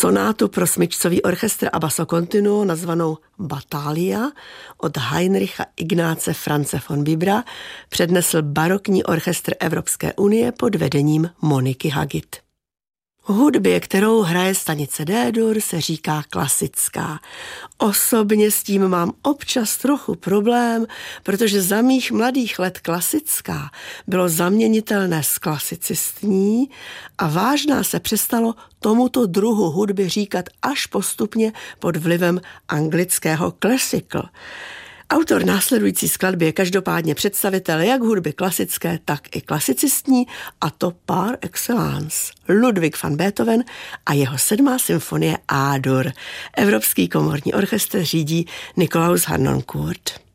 sonátu pro smyčcový orchestr a basso continuo nazvanou Battalia od Heinricha Ignáce Franze von Bibra přednesl barokní orchestr Evropské unie pod vedením Moniky Hagit. Hudbě, kterou hraje stanice D-dur, se říká klasická. Osobně s tím mám občas trochu problém, protože za mých mladých let klasická bylo zaměnitelné s klasicistní a vážná se přestalo tomuto druhu hudby říkat až postupně pod vlivem anglického classical. Autor následující skladby je každopádně představitel jak hudby klasické, tak i klasicistní, a to par excellence. Ludwig van Beethoven a jeho 7. symfonie A-dur. Evropský komorní orchestr řídí Nikolaus Harnoncourt.